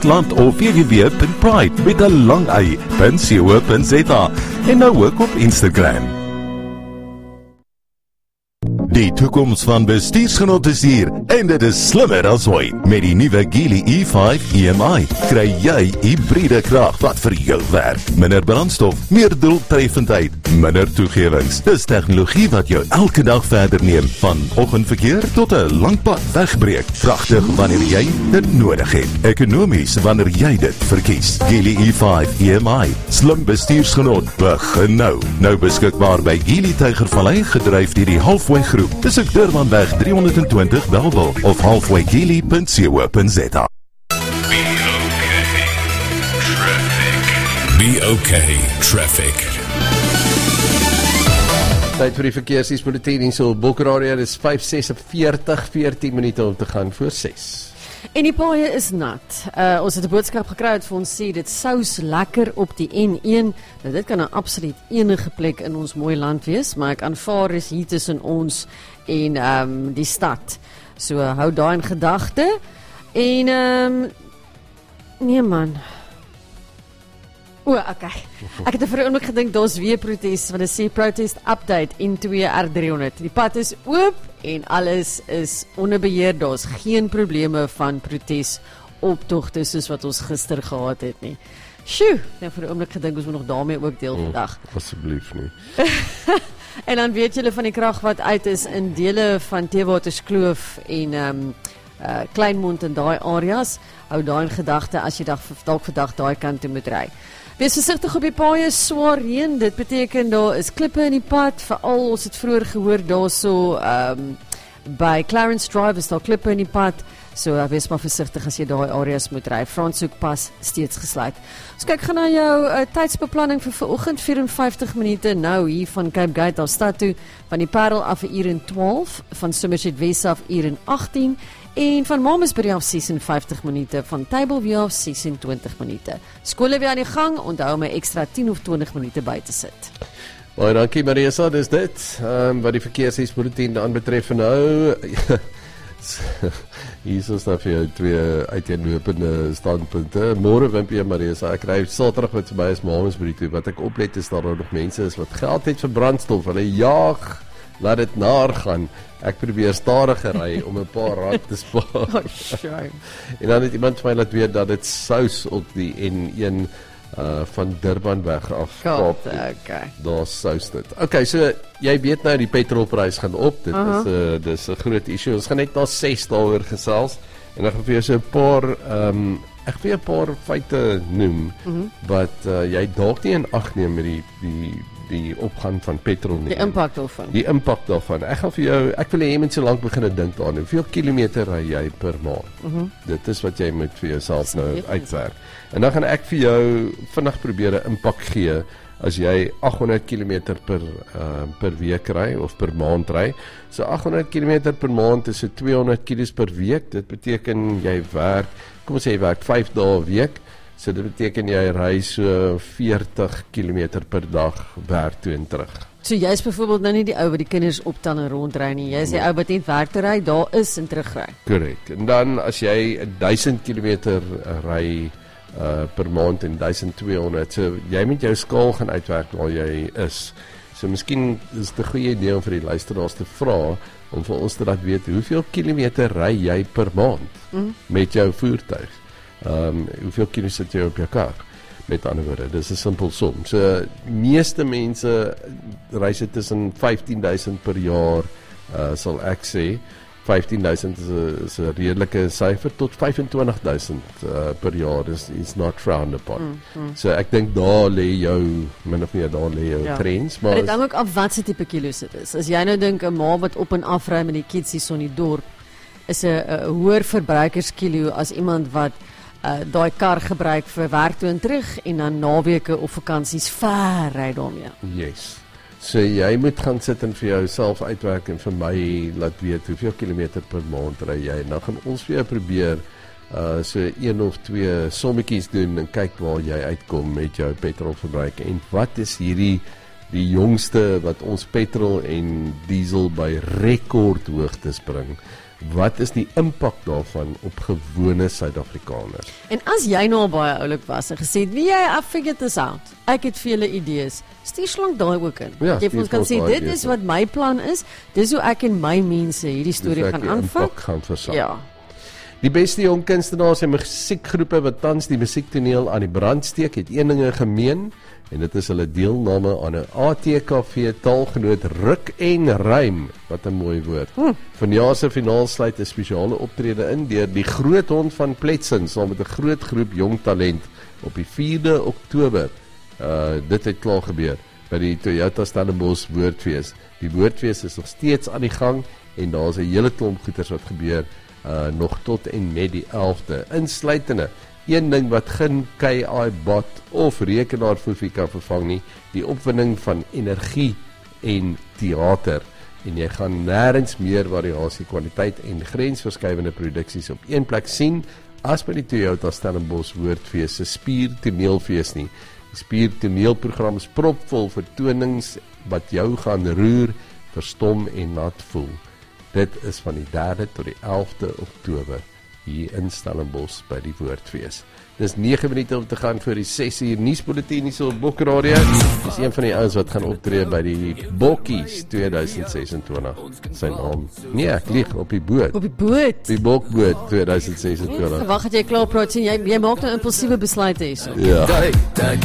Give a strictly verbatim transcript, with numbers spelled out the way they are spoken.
land of w w w punt pride met 'n lang y punt co punt za en nou ook op Instagram. Die toekoms van bestuursgenot is hier en dit is slimmer as ooit. Met die nuwe Geely E vyf E M I kry jy hybride krag wat vir jou werk. Minder brandstof, meer doeltreffendheid, minder toegewings. Dis tegnologie wat jou elke dag verder neem, van oggendverkeer tot 'n lang pad wegbreek. Pragtig wanneer jy dit nodig het. Ekonomies wanneer jy dit verkies. Geely E vyf E M I, slim bestuursgenot, begin nou. Nou beskikbaar by Geely Tygervallei, gedryf deur die Halfway Groep. Dis ek Durbanweg drie honderd en twintig Bellville of halfway geely punt co punt za. Be okay, traffic. Tyd vir die verkeersnuusbulletin hier so op Bokradio, dis vyf sesenveertig, veertien minute om te gaan voor ses. En die paaie is nat. Uh, ons het 'n boodskap gekry wat vir ons sê dit sous lekker op die N een. Nou dit kan nou absoluut enige plek in ons mooi land wees, maar ek aanvaar is hier tussen ons en um, die stad. So uh, hou daai in gedagte. En um, nee man. O, okay. Ek het vir 'n oomblik gedink daar's weer protes, want dit sê protest update N twee R drie honderd. Die pad is oop en alles is onder beheer. Daar's geen probleme van protes optogte soos wat ons gister gehad het nie. Sjoe, nou vir 'n oomblik gedink ons moet nog daarmee ook deel vandag. Oh, asseblief nie. En dan weet julle van die krag wat uit is in dele van Theewaterskloof en um, uh, Kleinmond en daai areas. Hou daai in gedagte as jy dalk vandag daai kant toe moet ry. Wees versigtig op die paaie, swaar reën, dit beteken daar is klippe in die pad, veral ons het vroeër gehoor daarso um, by Clarence Drive is daar klippe in die pad, so uh, wees maar versigtig as jy daai areas moet ry. Franshoek pas steeds gesluit. So kyk, gaan na jou uh, tydsbeplanning vir vanoggend, vyf en vyftig minute nou hier van Cape Gate al stad toe, van die Parel af 'n uur en twaalf, van Somerset West af uur en agtien, en van Mamasbury af ses en vyftig minute, van Tableview af ses en twintig minute. Skole weer aan die gang, onthou my ekstra tien of twintig minute by te sit. Baie dankie Marisa, dis dit. Um, wat die verkeersnuusbulletin aanbetref nou, hier is daar vir jou twee uiteenlopende standpunte. Môre Wimpie en Marisa, ek ry Saterdag met my is Mamasbury toe, wat ek oplet is daar nog mense is wat geld het vir brandstof, hulle jaag, laat dit naar gaan. Ek probeer stadiger ry om 'n paar rand te spaar. Oh, shame. En dan het iemand vir my laat weet dat dit sous op die N een uh, van Durbanweg af. God, okay. Daar sous dit. Okay, so jy weet nou die petrolprys gaan op. Dit uh-huh. is 'n uh, dis 'n groot issue. Ons gaan net na ses daaroor gesels en dan gaan vir jou so 'n paar um, ek gaan vir 'n paar feite noem uh-huh. wat uh, jy dalk nie in ag neem met die die die opgang van petrol nie. Die impak daarvan. Die impak daarvan. Ek gaan vir jou, ek wil hê jy moet so lank begin dink daaraan. Hoeveel kilometer ry jy per maand? Uh-huh. Dit is wat jy moet vir jouself nou uitwerk. En dan gaan ek vir jou vinnig probeer 'n impak gee as jy agt honderd kilometer per uh, per week ry of per maand ry. So agt honderd kilometer per maand is so tweehonderd kilos per week. Dit beteken jy werk, kom ons sê jy werk vyf dae 'n week. So dit beteken jy ry so veertig kilometer per dag werk toe en terug. So jy is byvoorbeeld nou nie die ou wat die kinders optel en rondry nie. Jy is die ou wat net werk te ry, daar is en terugry. Korrek. En dan as jy duisend kilometer ry uh, per maand en duisend tweehonderd, so jy moet jou skaal gaan uitwerk waar jy is. So miskien is dit 'n goeie idee om vir die luisteraars te vra om vir ons te laat weet hoeveel kilometer ry jy per maand mm. met jou voertuig. Um, hoeveel kilos sit jy op jou kar? Met ander woorde, dis 'n simpel som. So meeste mense reis dit tussen vyftien duisend per jaar, uh, sal ek sê. vyftien duisend is 'n is 'n redelike syfer tot vyf en twintig duisend uh, per jaar is is not frowned upon. Mm, mm. So ek dink daar lê jou min of meer daar lê jou ja. trends, maar dit hang ook af wat se tipe kilos dit is. As jy nou dink 'n ma wat op en af ry met die kids hier so in die dorp, is 'n 'n hoër verbruikerskilo as iemand wat Uh, daai kar gebruik vir werk toe en terug en dan naweke of vakansies ver ry daarmee. Yes. So jy moet gaan sit en vir jouself uitwerk en vir my laat weet hoeveel kilometer per maand ry jy. En dan gaan ons vir jou probeer uh, so een of twee sommetjies doen en kyk waar jy uitkom met jou petrolverbruik en wat is hierdie die jongste wat ons petrol en diesel by rekordhoogtes bring. wat is die impak daarvan op gewone Suid-Afrikaners? En as jy nou al baie oulik was en gesê het, wie jy, I figured this out. Ek het vir julle idees. Stuur slank daai ook in. Ja, jy vir ons kan sê, dit is wat my plan is, dis hoe ek en my mense hierdie storie gaan aanvat. Gaan versak. Ja. Die beste jong kunstenaars en musiekgroepe wat tans die musiektoneel aan die brand steek, het een ding gemeen, en dit is hulle deelname aan 'n A T K V taalgenoot Ruk en Rym, wat 'n mooi woord. Hm. Vanjaar se finaal sluit 'n spesiale optrede in deur die Groot Hond van Pletsen saam met 'n groot groep jong talent op die vierde Oktober. Uh, dit het klaar gebeur by die Toyota Stellenbosch Woordfees. Die Woordfees is nog steeds aan die gang en daar's 'n hele klomp goeters wat gebeur uh, nog tot en met die elfde. Insluitende een ding wat geen K I-bot of rekenaarfoefie kan vervang nie, die opwinding van energie en teater. En jy gaan nêrens meer variasie, kwaliteit en grensverskuivende produksies op een plek sien as by die Toyota Stellenbosch Woordfees se Spier Toneelfees nie. Die Spier Toneelprogram is propvol vertonings wat jou gaan roer, verstom en laat voel. Dit is van die derde tot die elfde Oktober hier in Stellenbosch by die Woordfees. Dis nege minute om te gaan vir die ses uur nuusbulletin hier op Bokradio. Dis een van die ouens wat gaan optree by die Bokkies tweeduisend sesentwintig. Sy naam. Nee, ek lieg, op die boot. Op die boot. Die Bokboot tweeduisend sesentwintig. Wag, het jy klaar praat sien jy jy maak nou impulsiewe besluite hier. Ja.